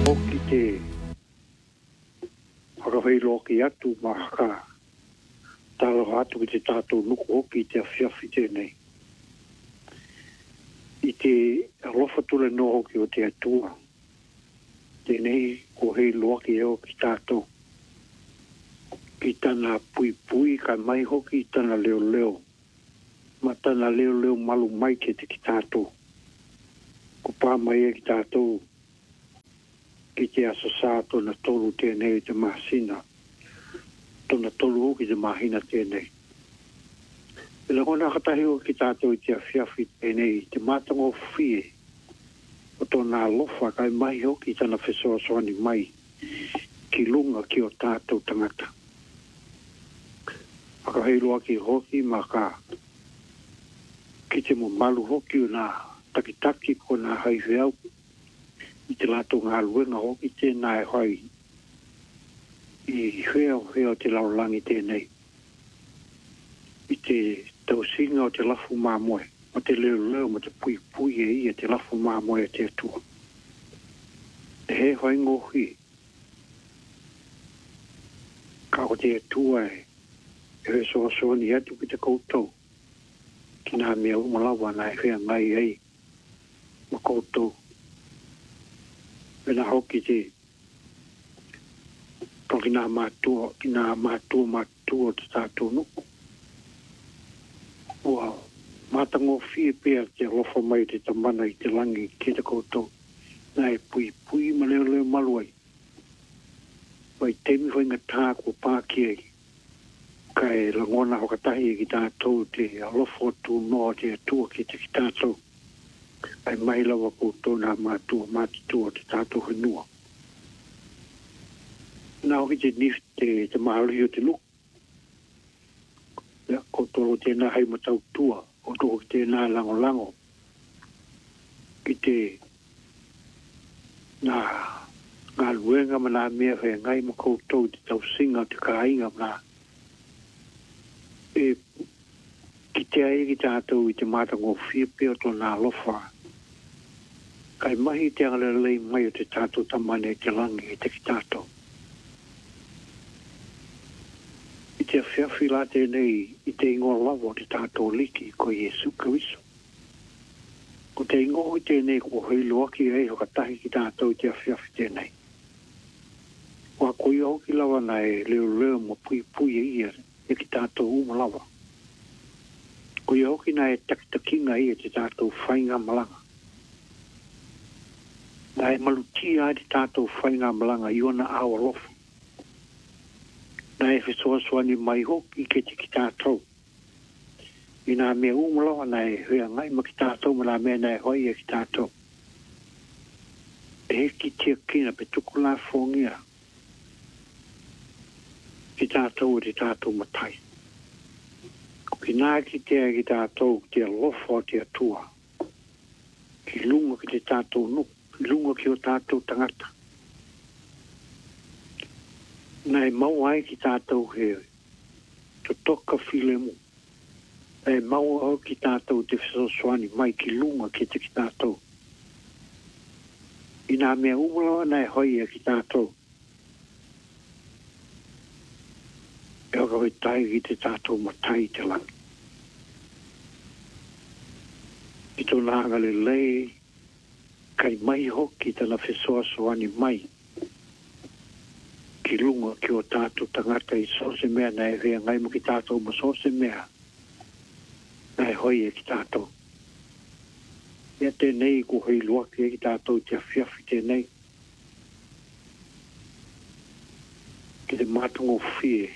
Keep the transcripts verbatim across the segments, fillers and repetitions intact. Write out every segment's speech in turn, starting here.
hoki te whakawhai ki atu mahaka talo atu ki te tātou nuku hoki te awhiawhi tēnei. I te alofa tule no hoki o te atua. Tēnei ko hei loa ki eo ki tātou. Ki tana pui pui ka mai hoki tana leo leo. Ma tana leo leo malu mai ke te ki tātou. Ko pā mai e ki tātou. Ki te aso sā tona tolu tēnei te mahasina. Tona tolu hoki te mahina tēnei. E la kona katahi o ki tātou i te awhiawhi tēnei te mātango whie. O tōna alofa kai mai hoki tana whesoa soani mai. Ki lunga ki o tātou tangata. Whakaheiroa ki hoki maka. Ki te mo malu hoki o nā takitaki ko nā haiwheau. I te lato ngā luenga hoki tēnā e hoi. I wheo wheo te laulangi tēnei. I te tausinga o te lafu māmoe. O te leo leo mo te pui pui e ia te lafu māmoe e te atua. E he hoi ngohi. Ka o te atua e. E he soa soa ni atu ki te koutou. Ki nā mea umalawa nā e whea ngai ei. Mo koutou. Pena hoki te ko ki nā mātua, ki nā mātua mātua te tātou nuku. Ua, mātango whie pēr te lofa mai te tamana i te langi ki te koutou. Nā e pui pui ma leo leo maluai. Wai teimi hoi ngā tā kua pāki ei. Ka e langona hokatahi e ki tātou te alofo tu noa te atua ki te ki tātou. Ai mai lawa koutou nā mātua mātua te tātou whenua. Nā hoki te nif te, te mahali o te luku. Ia, koutou tēnā hei matau tua. Koutou ki tēnā lango lango. Ki te nā ngā luenga ma nā mea whea ngai ma koutou te tau singa te kāinga ma nā. E ki te ai ki tātou i te mātango whiapea o tō nā lofa. Kai mahi te angalelei mai o te tātou tamane te langi e te ki tātou. I te awhiawhi la tēnei i te ingo lawa o te tātou liki ko Iesu Kariso. Ko te ingo i tēnei ko hei loaki ei hokatahi ki tātou i te awhiawhi tēnei. Wa ko i hoki lawa na e leo leo mo pui pui e ia e ki tātou uma lawa. Ko i hoki na e takitakinga i e te tātou whainga malanga. Na e malutia te tātou whainga malanga i ona awa lofa. Na e whesoa soani mai hoki ke te ki tātou. I nā mea umalawa na e hea ngai ma ki tātou ma nā mea na e hoi e ki tātou. E he ki tia kina pe tuku la whongia. Ki tātou e te tātou matai. Ki nā ki tea ki tātou te alofa o te atua. Ki lunga ki te tātou nuku. Lunga ki o tātou tangata. Nai mau ai ki tātou he. To toka whilemu. Nai mau au ki tātou te whesoswani mai ki lunga ki te ki tātou. I nā mea umalawa nai hoi e ki tātou. E oka hoi tai ki te tātou matai te langi. I tō nāga le lei. Kai mai hoki tana whesoa soani mai. Ki lunga ki o tātou tangata i sose mea na e whea ngai mo ki tātou ma sose mea. Na e hoi e ki tātou. Ia tēnei ko hei luaki e ki tātou te awhiawhi tēnei. Ki te mātungo whie.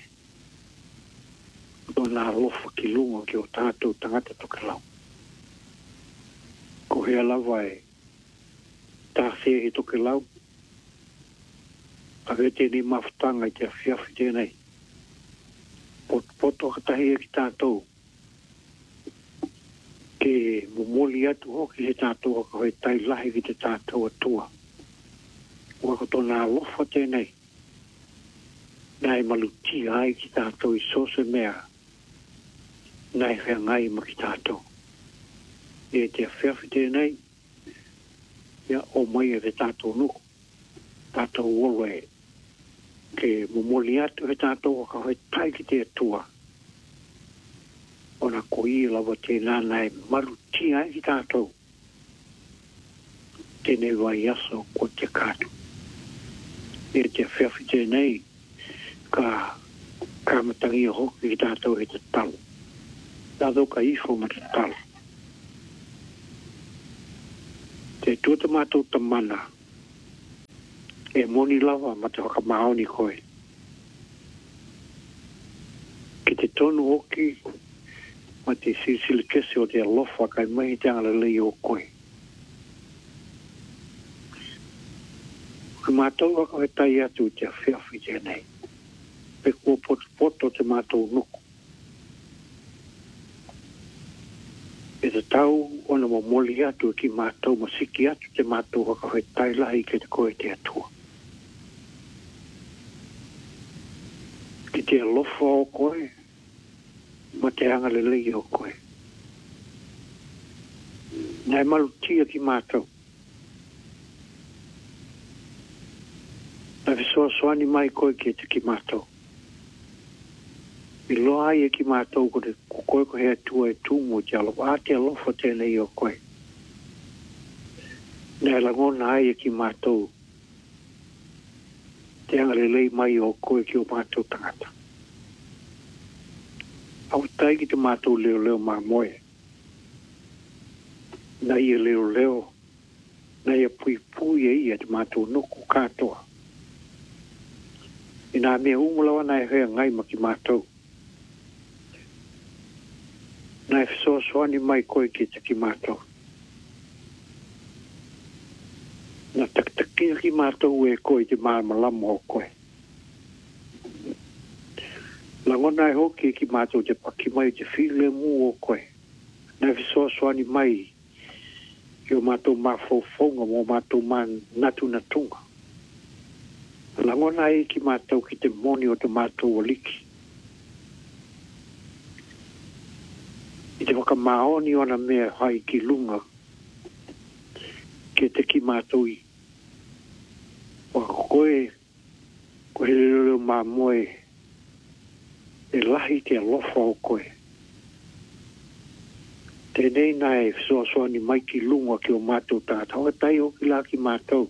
Ko nā lofa ki lunga ki o tātou tangata tokelau. Ko hea lawa e. Tā whea he toke lau. A re tēnei mawhutanga i te awhiawhi tēnei. Poto poto katahi e ki tātou. Ke momoli atu hoki he tātou haka hoi tai lahi ki te tātou atua. Ua koto nā lofa tēnei. Nā e maluti ai ki tātou i sose mea. Nā e whea ngai ma ki tātou. E te awhiawhi tēnei. Ia o mai e te tātou nuku. tātou oloe ke momoli atu he tātou ka hoi tai ki te atua. Ona ko i lawa te nāna e marutia ki tātou. Tēnei wai aso ko te kātu. E te whiawhi tēnei ka kāmatangi o hoki ki tātou he te talo. Tātou ka ifo ma te talo. Te tuata mātou tamana. E moni lawa ma te whaka maoni koe. Ki te tonu hoki ma te sisili kese o te alofa kai mai te angala lei o koe. Ki mātou waka he tai atu te whiawhi tēnei. Pe kua poto poto te mātou nuku. E te tau ona mo moli atu ki mātou masiki atu te mātou waka he tai lahi ke te koe te atua. Ki te alofa o koe, ma te angale lei o koe. Nai malutia ki mātou. Nai visoa soani mai koe ki te ki mātou. I loa ai e ki mātou ko te koe ko hea tua e tūmu te alo. A te alofa tēnei o koe. Nai langona ai e ki mātou. Te angale lei mai o koe ki o mātou tangata. Au tai ki te mātou leo leo mā moe. Nai e leo leo. Nai e pui pui e ia te mātou nuku kātoa. I nā mea umulawa nai hea ngai ma ki mātou. Nai fisoa soani mai koe ki te ki mātou. Na taktakia ki mātou e koe te māmalamo o koe. Langona e hoki ki mātou te paki mai te while mu o koe. Nai fisoa soani mai ki o mātou mawhauwhaunga mo mātou mā natu natunga. Langona e ki mātou ki te moni o te mātou o liki. I te waka maoni ona mea hai ki lunga. Ke te ki mātou i. Waka koe, koe leo mā moe. E lahi te alofa o koe. Tēnei nai soa soa ni mai ki lunga ki o mātou tātau. E tai o ki la ki mātou.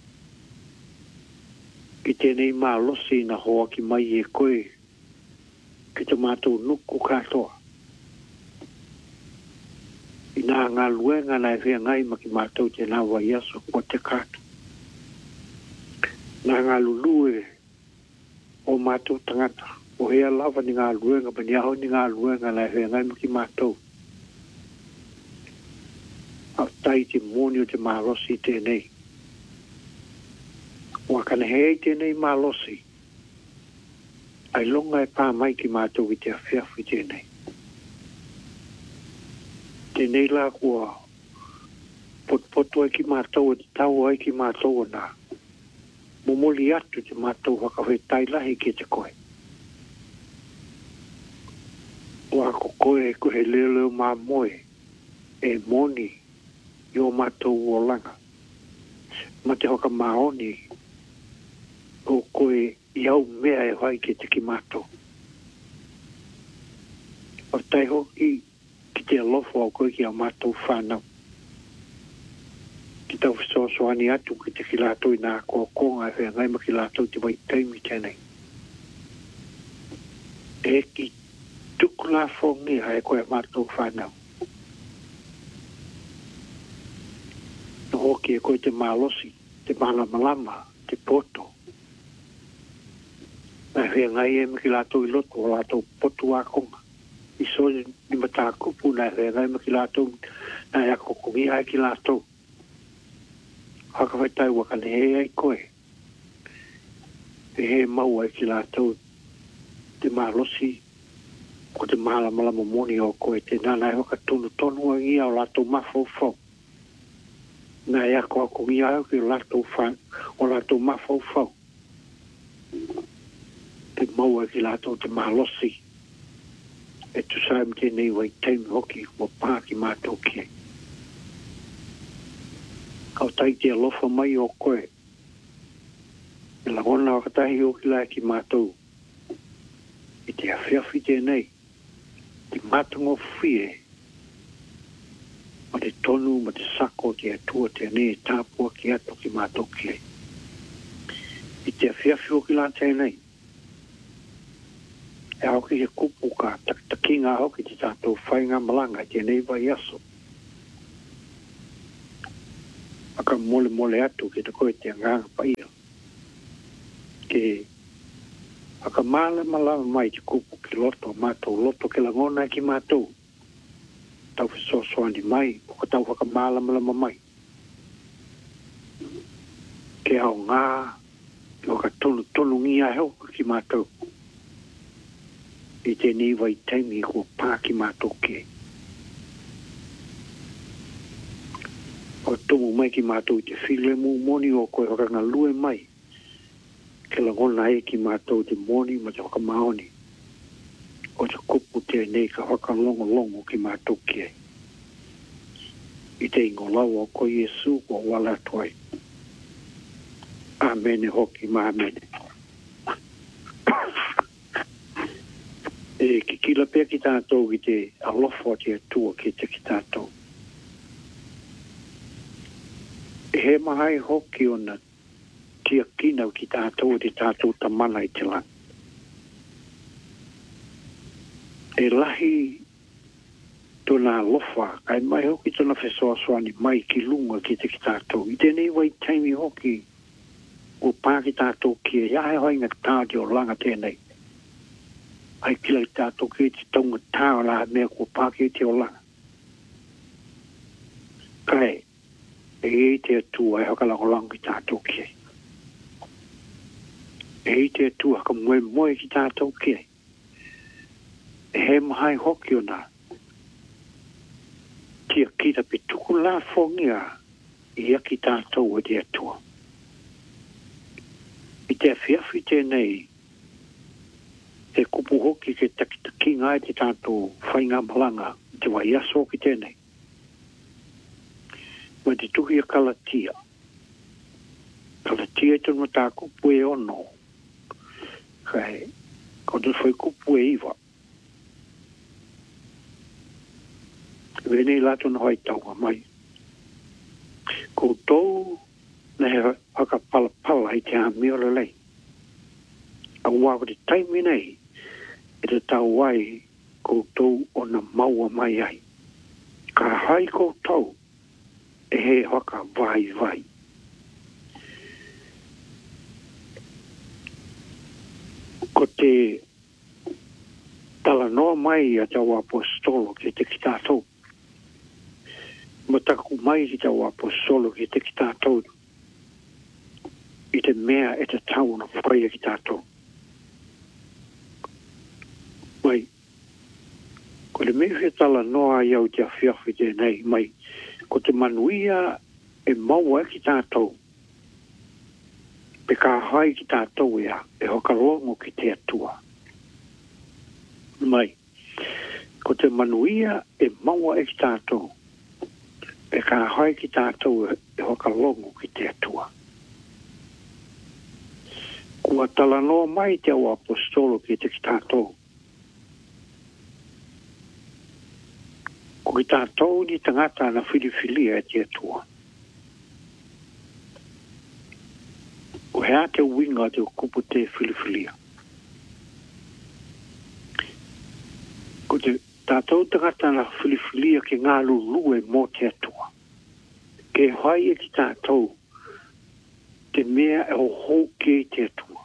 Ki tēnei mā losi na hoa ki mai e koe. Ki te mātou nuku katoa. I nā ngā luenga nai whea ngai ma ki mātou te nā wai aso ko te kātu. Nā ngā lulue o mātou tangata. O hea lava ni ngā luenga, pa ni aho ni ngā luenga nai whea ngai ma ki mātou. Au tai te moni o te mālosi tēnei. Wakana hei tēnei mālosi. Ai longa e pā mai ki mātou i te awhiawhi tēnei. Tēnei la kua potpoto ai ki mātou e te tau ai ki mātou o nā. Momoli atu te mātou whakawhe tai lahi ki te koe. Wako koe ko he leo leo mā moe e moni i o mātou o langa. Ma te hoka maoni o koe i au mea e hai ki te ki mātou. O tai hoki ki te alofo au koe ki au mātou whanau. Ki tau whisoasoani atu ki te ki lātou i nā kua konga e whea ngai ma ki lātou te wai taimi tēnei. E ki tuku la whongi hae koe mātou whanau. No hoki e koe te mālosi, te mālamalama, te poto. Nā whea ngai e ma ki lātou i loto o lātou potu a konga. I so ni mata kupu na e ngai ma ki lātou na e ako kungi ai ki lātou. Haka whai tai waka ne he ai koe. E he mau ai ki lātou te mālosi ko te mālamalama moni o koe te nana e waka tonu tonu a ngia o lātou mawhauwhau. Nā e ako a kungi ai ki lātou whan o lātou mawhauwhau. Te mau ai ki lātou te mālosi. E tu saim tēnei wai teimi hoki o pāki mātou ki. Kau tai te alofa mai o koe. la ona o katahi o ki la ki mātou. I te awhiawhi tēnei. Te mātungo fie. Ma te tonu, ma te sako, te atua tēnei, tāpua ki ato ki mātou ki ei. I te awhiawhi o ki la tēnei. E au ki he kupu ka takinga au ki te tātou whainga malanga i tēnei vai aso. Aka mole mole atu ki te koe te nganga paia. Ke aka mala malama mai te kupu ki loto mātou, loto ke langona ki mātou. Tau whesosoani mai, o ka tau whaka mala malama mai. Ke au ngā, o ka tonu tonu ngia heo ki mātou. I te ni vai taimi ko pā ki mātou ke. O tumu mai ki mātou te while mu moni o koe hokanga lue mai. Ke langona e ki mātou te moni ma te whaka maoni. O te kupu te nei ka whaka longo longo ki mātou ke. I te ingo lau o koe Yesu o wala tuai. Amen e hoki ma amen. E ki kila pia ki tātou ki te alofo te atua ki te ki tātou. E he mahai hoki o na tia kina ki tātou te tātou tamana i te lang. E lahi tona alofa, kai mai hoki tona whesoa soani mai ki lunga ki te ki tātou. I tēnei wai taimi hoki o pā ki tātou ki e iahe hoinga tāti o langa tēnei. Ai kila i tātou ki te taunga tāo la mea ko pāke te o langa. Kai, e e te atua e haka lango lango ki tātou ki. E e te atua haka moe moe ki tātou ki. E he mahai hoki o nā. Tia kita pe tuku la fongia i aki tātou e te atua. I te awhiawhi tēnei te kupu hoki ke takitaki ngai te tātou whainga malanga te wai aso ki tēnei. Ma te tuhi a kalatia. Kalatia e tunu tā kupu e ono. Kai, ko tu whai kupu e iwa. Venei lato na hoi taua mai. Ko tau na he haka pala pala i te hami o lei. A wako te taimi nei, e te tau wai koutou o na maua mai ai. Ka hai koutou, e he haka vai vai. Ko te tala noa mai a tau apostolo ki te ki tātou. Mataku mai ki tau apostolo ki te ki tātou. I te mea e te tau na whaia ki tātou. Mai, ko le mewe tala noa iau te awhiawhi tēnei, mai, ko te manuia e maua ki tātou, pe ka hai ki tātou ea, e hoka longo ki te atua. Mai, ko te manuia e maua ki tātou, pe ka hai ki tātou e hoka longo ki te atua. Kua tala noa mai te au apostolo ki te ki tātou, ko ki tātou ni tangata na whiriwhiria e te atua. Ko hea te winga te kupu te whiriwhiria. Ko te tātou tangata na whiriwhiria ke ngā lulue mō te atua. Ke hai e ki tātou te mea e o hou ke te atua.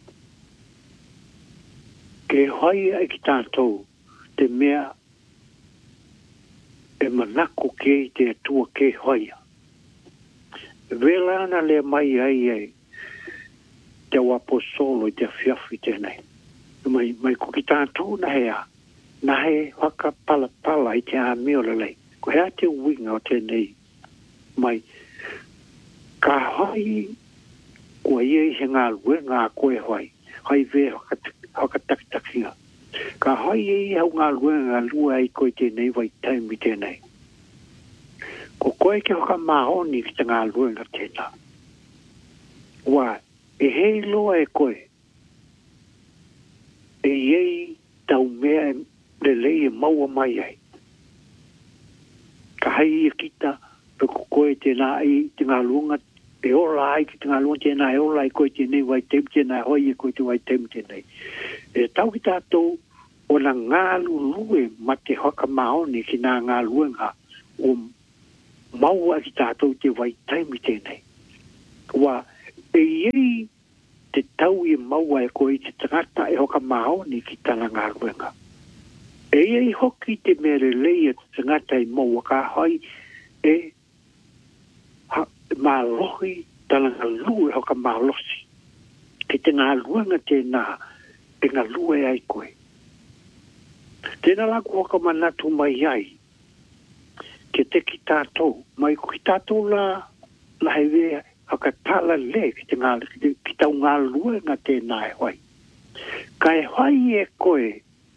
Ke hai e ki tātou te mea e manako ke te atua ke hoia. Vela ana le mai ai ai te apostolo i te awhiawhi tēnei. Mai, mai ko ki tātou na hea, na he waka pala pala i te āmio lelei. Ko hea te winga o tēnei. Mai, ka hai kua ia i he ngā lue ngā koe hoi. Hai ve haka takitakinga. Ka hai e hau ngā lue ngā lua i koe tēnei vai taimi tēnei. Ko koe ke hoka mahoni ki te ngā lue ngā tēnā. Wa, e he loa e koe. E iei tau mea le lei e maua mai ai. Ka hai e kita pe koe te nā i te ngā luonga e ola ai ki te ngā luonga te nā e ola ai koe te nei wai temu te nā hoi e koe te wai temu te nei. E tau ki tātou o na ngā lulue ma te hoka maoni ki nā ngā luenga o maua ki tātou te wai temu te nei. Wa e iei te tau i maua e koe te tangata e hoka maoni ki tana ngā luenga. E iei hoki te mere lei e te tangata i maua ka hoi e ha, malohi tana ngā lue hoka malosi. Ki te ngā luenga te nā e ngā lue ai koe. Tēnā laku hoka manatu mai ai ke te ki tātou. Mai ko ki tātou la la hewe haka tala le ki te ngā ki tau ngā luenga te nā e hoi. Ka e hoi e koe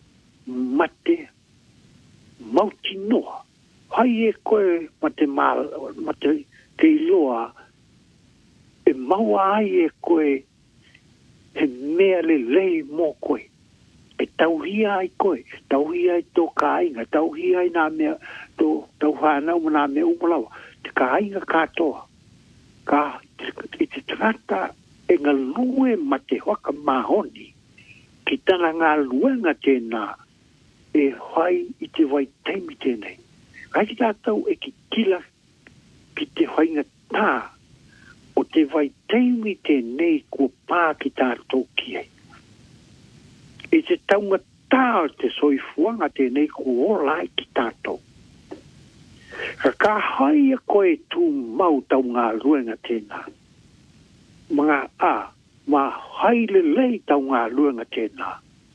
mate mauti noa. Hoi e koe mate mal, mate ke iloa e maua ai e koe he mea le lei mō koe. E tauhia ai koe, tauhia ai tō kāinga, tauhia ai nā mea tō tau whanau nā mea umalawa. Te kāinga kātoa. Ka i te tangata e ngā lue ma te waka mahoni ki tana ngā luenga tēnā e whai i te wai teimi tēnei. Kai ki tātou e ki kila ki te whainga tā o te wai teimi tēnei kua pā ki tātou ki ei. E te taunga tā o te soifuanga tēnei kua ola ai ki tātou. Ka ka hai a koe tū mau tau ngā luenga tēnā. Mga a, ma hai le lei tau ngā luenga tēnā.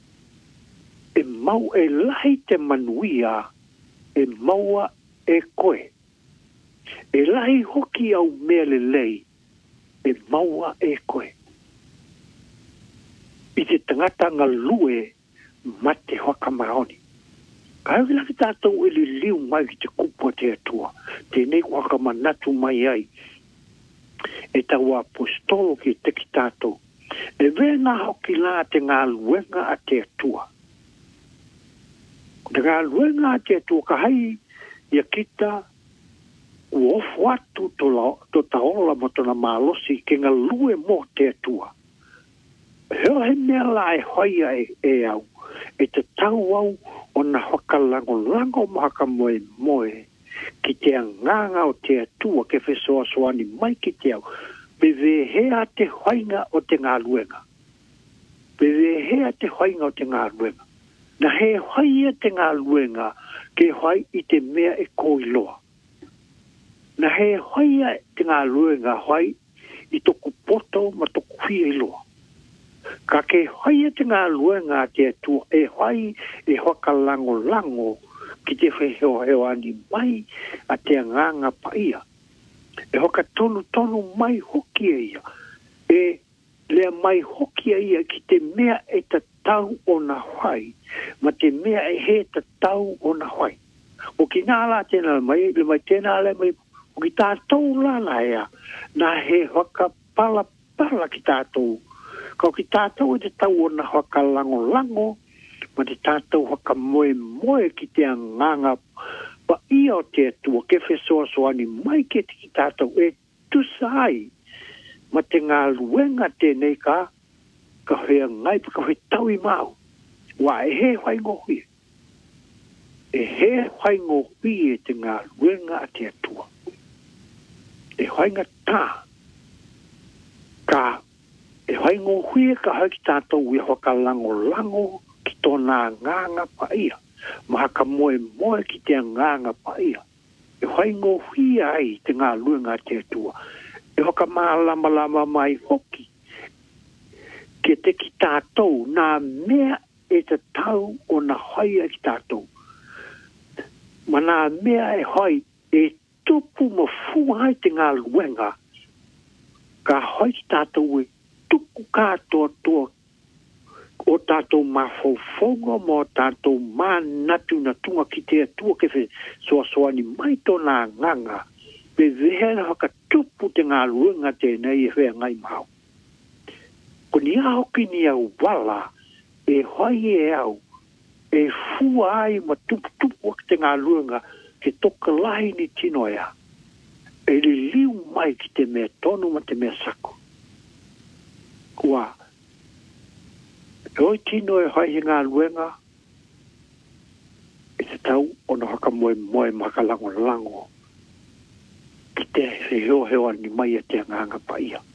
E mau e lahi te manuia, e maua e koe. E lahi hoki au mea le lei, e maua e koe. I te tangata ngā lue ma te hoka maoni. Ka hau laki tātou e li liu mai ki te kupua te atua. Tēnei waka manatu mai ai. E tau apostolo ki te ki tātou. E vena hoki la te ngā luenga a te atua. Te ngā luenga a te atua ka hai ia kita uofu atu to, to taola mo tona malosi ke ngā lue mo te atua. Heo he mea la e hoia e, e au. E te tau au o na hoka lango lango mahaka moe moe ki te anganga o te atua ke whesoa soani mai ki te au. Be vehea te hoinga o te ngā luenga. Be vehea te hoinga o te ngā luenga. Na he hoia te ngā luenga ke hoi i te mea e koiloa. Na he hoia te ngā luenga hoi i toku poto ma toku whia iloa. Ka ke hoia te ngā luenga te atua e hoi e hoka lango lango ki te wheheo heo ani mai a te anganga pa ia. E hoka tonu tonu mai hoki e ia. E lea mai hoki e ia ki te mea e ta tau o na hoi. Ma te mea e he ta tau o na hoi. O ki nā la tēnā mai, le mai tēnā le mai, o ki tātou lana ea, na he hoka pala pala ki tātou. Kau ki tātou e te tau o na hoka lango lango, ma te tātou hoka moe moe ki te anganga pa ia o te atua ke whesoa soani mai ke te ki tātou e tusai ma te ngā luenga tēnei ka ka hea ngai pa ka hea tau i mau. Wa e he whai ngohui. E he whai ngohui e te ngā luenga a te atua. E whai ngā tā ka e whai ngohui e ka hau ki tātou i hoka lango lango ki tōna nganga pa ia. Mahaka moe moe ki te nganga pa ia. E whai ngohui ai te ngā luenga te atua. E hoka maa lama lama mai hoki. Ke te ki tātou nā mea e te tau o na hoia ki tātou. Ma nā mea e hoi e tupu ma fuhai te ngā luenga. Ka hoi ki tātou e tuku kātoa toa o tātou mawhauwhaunga mo tātou mā natu na tunga ki te atua ke whe soa soani mai tōna nganga. Pe vehera haka tupu te ngā luenga tēnei e whea ngai mau. Ko ni a hoki ni au wala, e hoi e au, e fua ai ma tupu tupu o te ngā luenga, ke toka lahi ni tino ea. E li liu mai ki te mea tonu ma te mea saku. Kua, e oi tino e hoi ngā luenga, e te tau ono haka moe moe maka lango lango, ki te heo heo ni mai e te nganga pa ia.